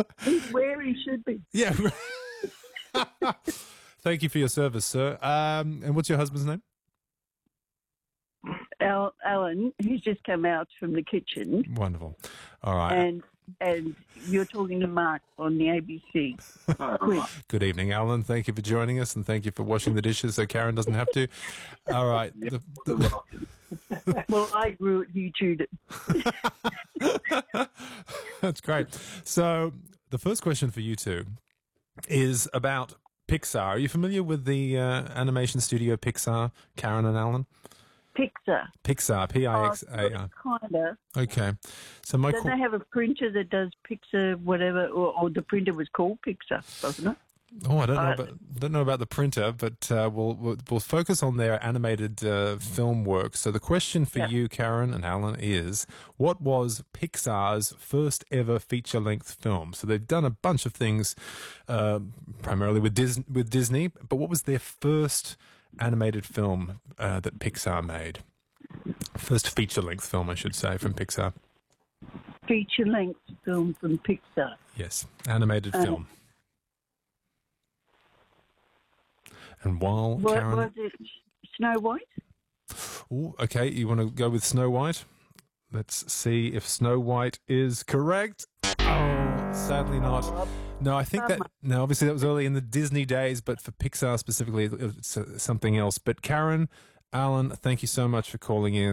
He's where he should be. Yeah. Thank you for your service, sir. And what's your husband's name? Alan, he's just come out from the kitchen, Wonderful. All right. and you're talking to Mark on the ABC. Quick. Good evening, Alan. Thank you for joining us, and thank you for washing the dishes so Karen doesn't have to. All right. Well, I grew it, you chewed it. That's great. So the first question for you two is about Pixar. Are you familiar with the animation studio Pixar, Karen and Alan? Pixar. Pixar, P-I-X-A-R. Kind of. Okay. So my Don't they have a printer that does Pixar, whatever, or the printer was called Pixar, wasn't it? I don't know about the printer, but we'll focus on their animated film work. So the question for you, Karen and Alan, is what was Pixar's first ever feature-length film? So they've done a bunch of things, primarily with Disney, but what was their first animated film that Pixar made? First feature-length film, I should say, from Pixar. Feature-length film from Pixar. Yes, animated film. And while Karen... Was it Snow White? Ooh, okay, you want to go with Snow White? Let's see if Snow White is correct. Oh, sadly not. No, I think that... No, obviously that was early in the Disney days, but for Pixar specifically, it's something else. But Karen, Alan, thank you so much for calling in.